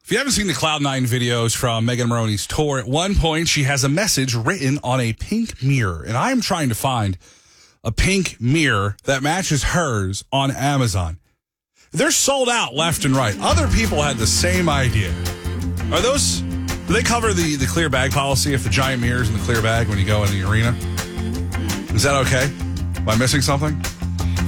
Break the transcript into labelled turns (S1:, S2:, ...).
S1: If you haven't seen the Cloud9 videos from Megan Moroney's tour, at one point she has a message written on a pink mirror. And I'm trying to find a pink mirror that matches hers on Amazon. They're sold out left and right. Other people had the same idea. Do they cover the clear bag policy if the giant mirror's in the clear bag when you go in the arena? Is that okay? Am I missing something?